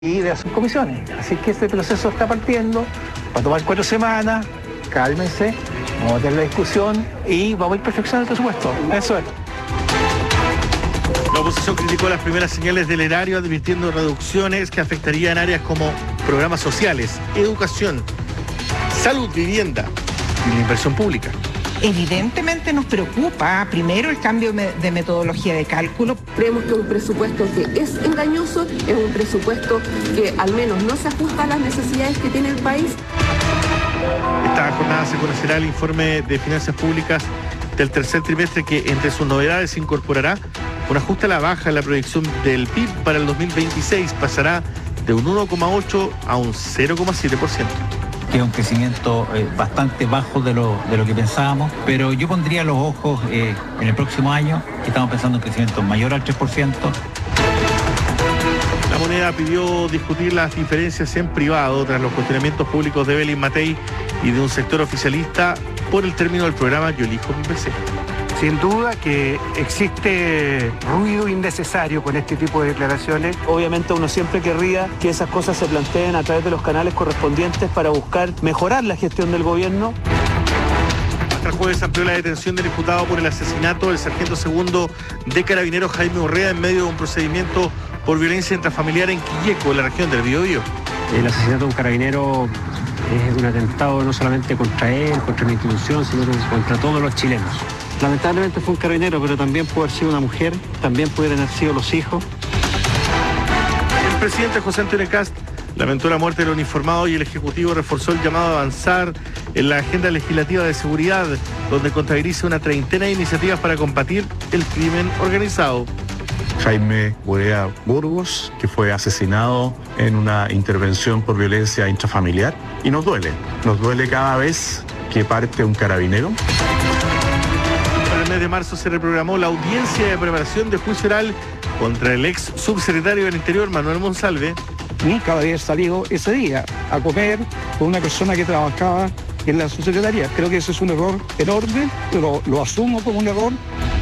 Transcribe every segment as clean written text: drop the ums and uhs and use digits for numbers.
y de las subcomisiones. Así que este proceso está partiendo, va a tomar 4 semanas, cálmense, vamos a tener la discusión y vamos a ir perfeccionando el presupuesto. Eso es. La oposición criticó las primeras señales del erario, advirtiendo reducciones que afectarían áreas como programas sociales, educación, salud, vivienda y la inversión pública. Evidentemente nos preocupa, primero, el cambio de metodología de cálculo. Creemos que es un presupuesto que es engañoso, es un presupuesto que al menos no se ajusta a las necesidades que tiene el país. Esta jornada se conocerá el informe de finanzas públicas del tercer trimestre, que entre sus novedades incorporará un ajuste a la baja en la proyección del PIB para el 2026, pasará de un 1,8 a un 0,7%. Que es un crecimiento bastante bajo de lo que pensábamos, pero yo pondría los ojos en el próximo año, que estamos pensando en un crecimiento mayor al 3%. La Moneda pidió discutir las diferencias en privado tras los cuestionamientos públicos de Evelyn Matei y de un sector oficialista por el término del programa Yo Elijo Mi PC. Sin duda que existe ruido innecesario con este tipo de declaraciones. Obviamente uno siempre querría que esas cosas se planteen a través de los canales correspondientes para buscar mejorar la gestión del gobierno. Hasta el jueves amplió la detención del imputado por el asesinato del sargento segundo de Carabineros Jaime Urrea en medio de un procedimiento por violencia intrafamiliar en Quilleco, en la región del Biobío. El asesinato de un carabinero es un atentado no solamente contra él, contra la institución, sino contra todos los chilenos. Lamentablemente fue un carabinero, pero también puede haber sido una mujer, también pudieran haber sido los hijos. El presidente José Antonio Kast lamentó la muerte del uniformado y el Ejecutivo reforzó el llamado a avanzar en la agenda legislativa de seguridad, donde contabiliza una treintena de iniciativas para combatir el crimen organizado. Jaime Urrea Burgos, que fue asesinado en una intervención por violencia intrafamiliar, y nos duele cada vez que parte un carabinero. Para el mes de marzo se reprogramó la audiencia de preparación de juicio oral contra el ex subsecretario del Interior, Manuel Monsalve. Nunca había salido ese día a comer con una persona que trabajaba en la subsecretaría. Creo que eso es un error enorme, pero lo asumo como un error.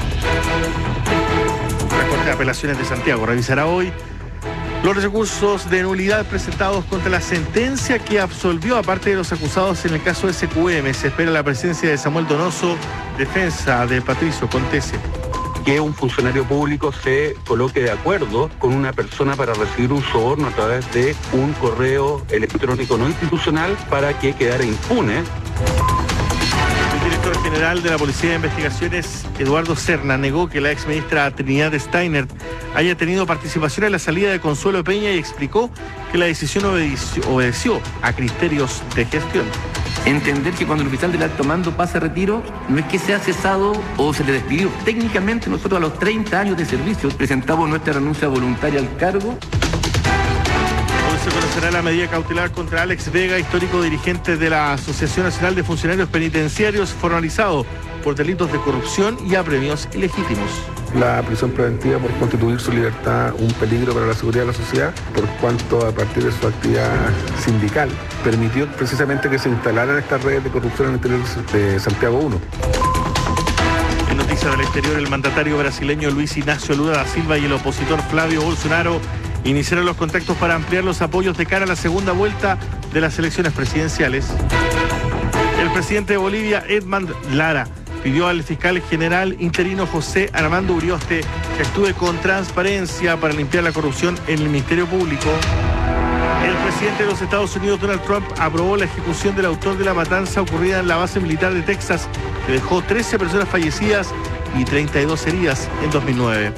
La Corte de Apelaciones de Santiago revisará hoy los recursos de nulidad presentados contra la sentencia que absolvió a parte de los acusados en el caso SQM. Se espera la presencia de Samuel Donoso, defensa de Patricio Contese. Que un funcionario público se coloque de acuerdo con una persona para recibir un soborno a través de un correo electrónico no institucional para que quedara impune. El director general de la Policía de Investigaciones, Eduardo Serna, negó que la exministra Trinidad Steiner haya tenido participación en la salida de Consuelo Peña y explicó que la decisión obedeció a criterios de gestión. Entender que cuando el oficial del alto mando pasa a retiro, no es que sea cesado o se le despidió. Técnicamente nosotros a los 30 años de servicio presentamos nuestra renuncia voluntaria al cargo. Hoy se conocerá la medida cautelar contra Alex Vega, histórico dirigente de la Asociación Nacional de Funcionarios Penitenciarios, formalizado por delitos de corrupción y apremios ilegítimos. La prisión preventiva por constituir su libertad un peligro para la seguridad de la sociedad, por cuanto a partir de su actividad sindical permitió precisamente que se instalaran estas redes de corrupción en el interior de Santiago 1. En noticias del exterior, el mandatario brasileño Luis Ignacio Lula da Silva y el opositor Flavio Bolsonaro iniciaron los contactos para ampliar los apoyos de cara a la segunda vuelta de las elecciones presidenciales. El presidente de Bolivia, Edmond Lara, pidió al fiscal general interino José Armando Urioste que actúe con transparencia para limpiar la corrupción en el Ministerio Público. El presidente de los Estados Unidos, Donald Trump, aprobó la ejecución del autor de la matanza ocurrida en la base militar de Texas, que dejó 13 personas fallecidas y 32 heridas en 2009.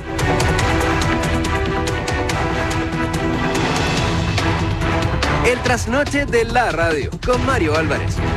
El trasnoche de la radio, con Mario Álvarez.